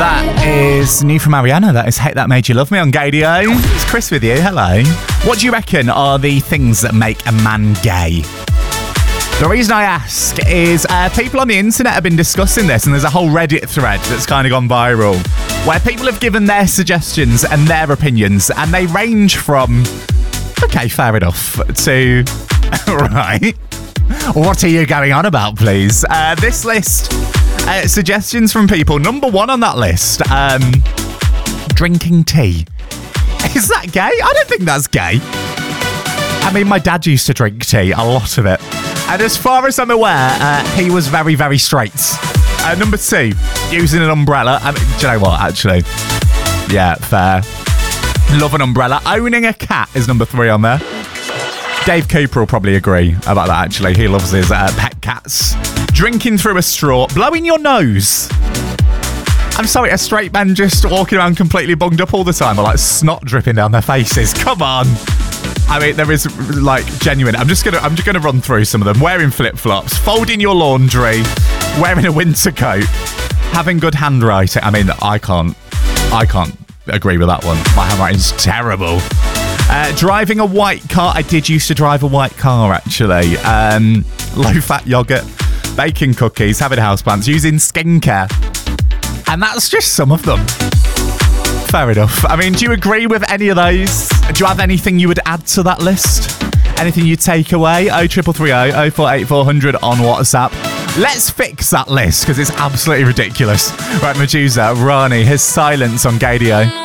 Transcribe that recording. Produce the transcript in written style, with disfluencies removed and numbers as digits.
That is new from Ariana. That is Hate That Made You Love Me on Gadio. It's Chris with you. Hello. What do you reckon are the things that make a man gay? The reason I ask is people on the internet have been discussing this, and there's a whole Reddit thread that's kind of gone viral where people have given their suggestions and their opinions, and they range from, okay, fair enough, to, right, what are you going on about, please? This list, suggestions from people. Number one on that list, drinking tea. Is that gay? I don't think that's gay. I mean, my dad used to drink tea, a lot of it. And as far as I'm aware, he was very, very straight. Number two, using an umbrella. I mean, do you know what, actually? Yeah, fair. Love an umbrella. Owning a cat is number three on there. Dave Cooper will probably agree about that, actually. He loves his pet cats. Drinking through a straw. Blowing your nose. I'm sorry, a straight man just walking around completely bunged up all the time or like snot dripping down their faces. Come on. I mean, there is like genuine. I'm just gonna run through some of them. Wearing flip-flops, folding your laundry, wearing a winter coat, having good handwriting. I mean, I can't agree with that one. My handwriting's terrible. Driving a white car. I did used to drive a white car, actually. Low-fat yogurt, baking cookies, having houseplants, using skincare. And that's just some of them. Fair enough. I mean, do you agree with any of those? Do you have anything you would add to that list? Anything you'd take away? 0330 048 400 on WhatsApp. Let's fix that list because it's absolutely ridiculous. Right, Medusa, Rani, his silence on Gadio.